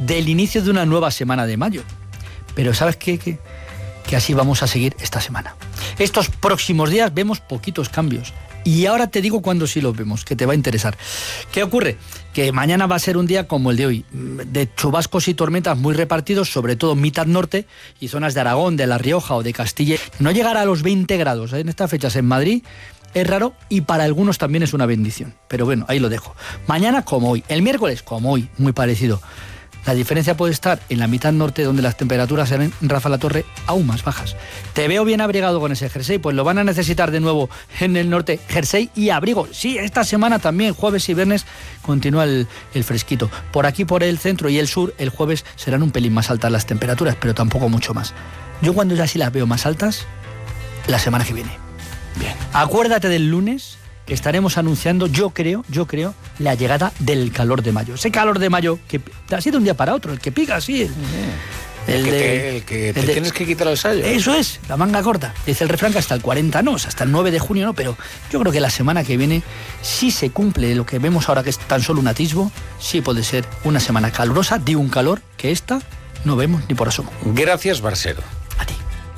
del inicio de una nueva semana de mayo. Pero ¿sabes qué? Que así vamos a seguir esta semana. Estos próximos días vemos poquitos cambios. Y ahora te digo cuándo sí los vemos, que te va a interesar. ¿Qué ocurre? Que mañana va a ser un día como el de hoy, de chubascos y tormentas muy repartidos, sobre todo mitad norte y zonas de Aragón, de La Rioja o de Castilla. No llegará a los 20 grados en estas fechas en Madrid es raro y para algunos también es una bendición. Pero bueno, ahí lo dejo. Mañana como hoy, el miércoles como hoy, muy parecido. La diferencia puede estar en la mitad norte, donde las temperaturas serán, Rafa La Torre, aún más bajas. Te veo bien abrigado con ese jersey, pues lo van a necesitar de nuevo en el norte, jersey y abrigo. Sí, esta semana también, jueves y viernes, continúa el fresquito. Por aquí, por el centro y el sur, el jueves serán un pelín más altas las temperaturas, pero tampoco mucho más. Yo cuando ya sí las veo más altas, la semana que viene. Bien. Acuérdate del lunes, que estaremos anunciando, yo creo, la llegada del calor de mayo. Ese calor de mayo que ha sido un día para otro, el que pica así. El que tienes que quitar el sayo. Eso es, la manga corta. Dice el refrán que hasta el 40 no, hasta el 9 de junio no, pero yo creo que la semana que viene, si se cumple lo que vemos ahora, que es tan solo un atisbo, sí puede ser una semana calurosa, de un calor que esta no vemos ni por asomo. Gracias, Barsero.